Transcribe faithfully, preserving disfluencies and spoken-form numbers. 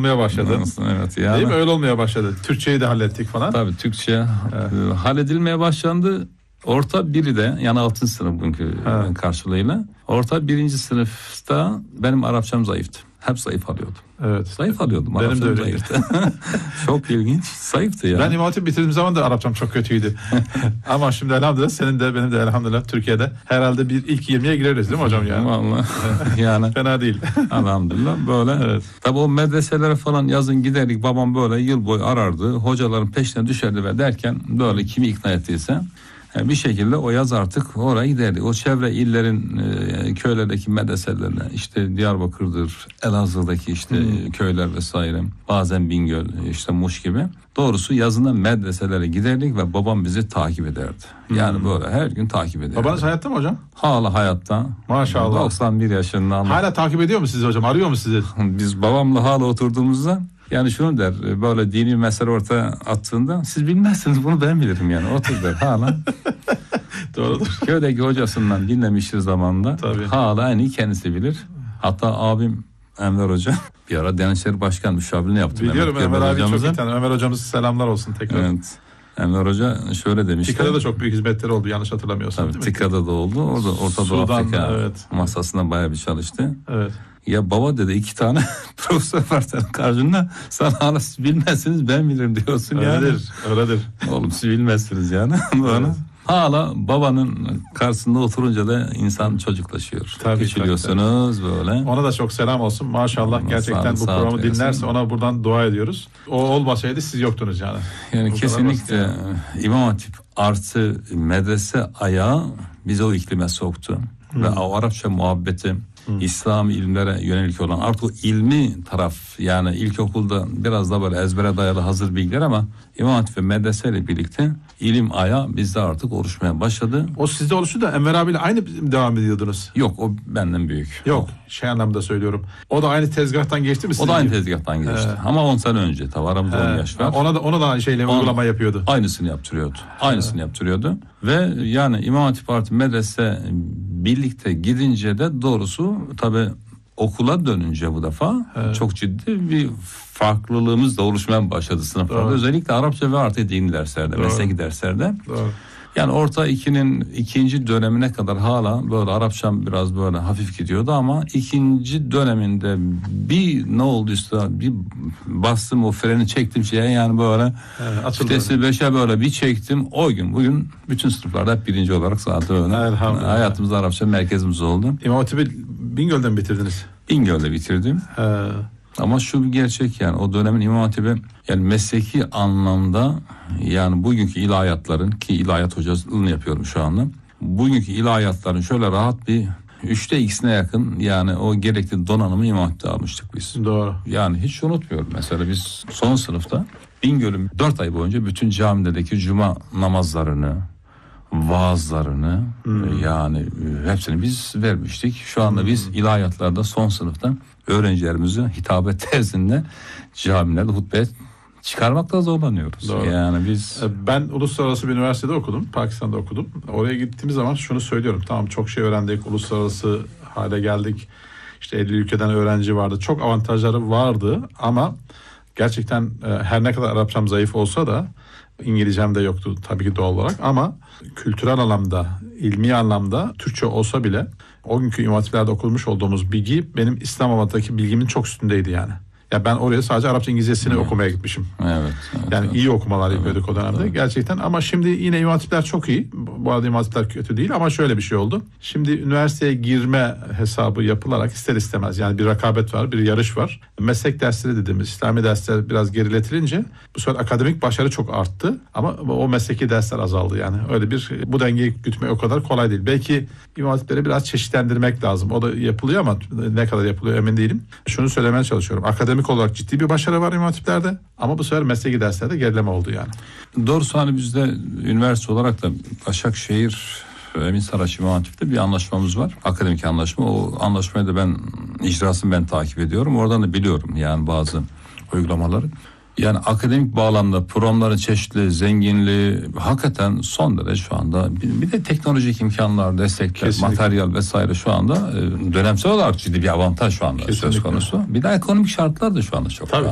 olmaya başladı. Evet, yani. Değil mi? Öyle olmaya başladı. Türkçeyi de hallettik falan. Tabii Türkçe evet. halledilmeye başlandı. Orta biri de yani altıncı sınıf bugünkü evet. karşılığıyla. Orta birinci sınıfta benim Arapçam zayıftı. Hep zayıf alıyordum. Evet. Zayıf alıyordum. Benim Arapçam de öyle. Zayıftı. Çok ilginç. Zayıftı ya. Ben İmam Hatip bitirdiğim zaman da Arapçam çok kötüydü. Ama şimdi elhamdülillah senin de benim de elhamdülillah Türkiye'de herhalde bir ilk yirmiye gireriz değil mi hocam yani? Vallahi yani. Fena değil. Elhamdülillah böyle. Evet. Tabii o medreselere falan yazın giderdik. Babam böyle yıl boyu arardı. Hocaların peşine düşerdi ve derken böyle kimi ikna ettiyse bir şekilde o yaz artık oraya giderdi. O çevre illerin e, köylerdeki medreselerine işte Diyarbakır'dır, Elazığ'daki işte hmm. köyler vesaire, bazen Bingöl, işte Muş gibi. Doğrusu yazında medreselere giderdik ve babam bizi takip ederdi. Yani hmm. böyle her gün takip ederdi. Babanız hayatta mı hocam? Hala hayatta. Maşallah. doksan bir yaşında. Hala takip ediyor mu sizi hocam? Arıyor mu sizi? Biz babamla hala oturduğumuzda yani şunu der, böyle dini mesele ortaya attığında siz bilmezsiniz bunu ben bilirim yani otur der hala. Doğrudur. Köydeki hocasından dinlemiştir zamanında. Tabii. Hala en iyi kendisi bilir. Hatta abim Enver Hoca bir ara Diyanet İşleri Başkan müşavirliğini yaptı. Biliyorum Ömer abi çok iyi tanıyor. Ömer hocamız selamlar olsun tekrar. Evet. Enver Hoca şöyle demişti. TİKA'da da çok büyük hizmetleri oldu yanlış hatırlamıyorsam. Tabii TİKA'da da oldu. Orada Orta Doğu Afrika evet. masasında bayağı bir çalıştı. Evet. Ya baba dedi iki tane profesör var senin karşında. Sen hala siz bilmezsiniz ben bilirim diyorsun öyledir, yani. Öyledir, öyledir. Oğlum siz bilmezsiniz yani. Evet. Hala babanın karşısında oturunca da insan çocuklaşıyor. Tabii, küçülüyorsunuz tabii. Böyle. Ona da çok selam olsun. Maşallah ona gerçekten bu programı dinlerse ona buradan dua ediyoruz. O olmasaydı siz yoktunuz yani. Yani bu kesinlikle yani. İmam Hatip artı medrese ayağı bizi o iklime soktu. Hmm. Ve o Arapça muhabbeti, hmm. İslam ilimlere yönelik olan artık o ilmi taraf yani ilkokulda biraz da böyle ezbere dayalı hazır bilgiler ama İmam Hatip ve medreseyle birlikte ilim ayağı bizde artık oluşmaya başladı. O sizde oluştu da Enver abiyle aynı devam ediyordunuz. Yok o benden büyük. Yok o. Şey anlamda söylüyorum. O da aynı tezgahtan geçti mi? O da aynı gibi? Tezgahtan geçti. He. Ama on sene önce tabi aramızda on yaş var. Ona da ona da şeyle ona, uygulama yapıyordu. Aynısını yaptırıyordu. Aynısını He. yaptırıyordu. Ve yani İmam Hatip artı medrese birlikte gidince de doğrusu tabi okula dönünce bu defa evet. çok ciddi bir farklılığımız da oluşmaya başladı sınıflarda. Doğru. Özellikle Arapça ve artı dini derslerde, mesleki derslerde. Doğru. Yani orta ikinin ikinci dönemine kadar hala böyle Arapçam biraz böyle hafif gidiyordu ama ikinci döneminde bir ne olduysa bir bastım o freni çektim şeye yani böyle evet, vitesi beşe böyle bir çektim o gün bugün bütün sınıflarda hep birinci olarak zaten öyle hayatımızda Arapça merkezimiz oldu. İmam Hatip'i Bingöl'den mi bitirdiniz? Bingöl'de bitirdim. He. Ama şu bir gerçek yani o dönemin İmam Hatip'i yani mesleki anlamda yani bugünkü ilahiyatların ki ilahiyat hocalığını yapıyorum şu anda. Bugünkü ilahiyatların şöyle rahat bir üçte ikisine yakın yani o gerekli donanımı İmam Hatip'te almıştık biz. Doğru. Yani hiç unutmuyorum mesela biz son sınıfta Bingöl'ün dört ay boyunca bütün camilerdeki cuma namazlarını vaazlarını hmm. yani hepsini biz vermiştik. Şu anda hmm. biz ilahiyatlarda son sınıfta öğrencilerimizi hitabet terzinde camilerde hutbeye çıkarmakta zorlanıyoruz. Doğru. Yani biz ben uluslararası bir üniversitede okudum. Pakistan'da okudum. Oraya gittiğimiz zaman şunu söylüyorum. Tamam çok şey öğrendik. Uluslararası hale geldik. İşte elli ülkeden öğrenci vardı. Çok avantajları vardı ama gerçekten her ne kadar Arapçam zayıf olsa da İngilizcem de yoktu tabii ki doğal olarak ama kültürel anlamda, ilmi anlamda Türkçe olsa bile o günkü İmam Hatiplerde okulmuş olduğumuz bilgi benim İslamabad'daki bilgimin çok üstündeydi yani. Ya ben oraya sadece Arapça İngilizcesini evet. okumaya gitmişim. Evet. evet yani evet. iyi okumalar evet, yapıyorduk o dönemde evet. gerçekten ama şimdi yine İmam Hatipler çok iyi. Bu arada İmam Hatipler kötü değil ama şöyle bir şey oldu. Şimdi üniversiteye girme hesabı yapılarak ister istemez yani bir rekabet var, bir yarış var. Meslek dersleri dediğimiz İslami dersler biraz geriletilince bu sefer akademik başarı çok arttı ama o mesleki dersler azaldı yani. Öyle bir bu dengeyi gütmek o kadar kolay değil. Belki İmam Hatipleri biraz çeşitlendirmek lazım. O da yapılıyor ama ne kadar yapılıyor emin değilim. Şunu söylemeye çalışıyorum. Akademik olarak ciddi bir başarı var İmam Hatipler'de ama bu sefer mesleki derslerde gerileme oldu yani. Doğrusu hani bizde üniversite olarak da Başakşehir Emin Saraç İmam Hatip'te bir anlaşmamız var. Akademik anlaşma. O anlaşmayı da ben icrasını ben takip ediyorum. Oradan da biliyorum yani bazı uygulamaları. Yani akademik bağlamda programların çeşitli, zenginliği hakikaten son derece şu anda. Bir, bir de teknolojik imkanlar, destekler, kesinlikle. Materyal vesaire şu anda dönemsel olarak ciddi bir avantaj şu anda kesinlikle. Söz konusu. Bir de ekonomik şartlar da şu anda çok. Tabii.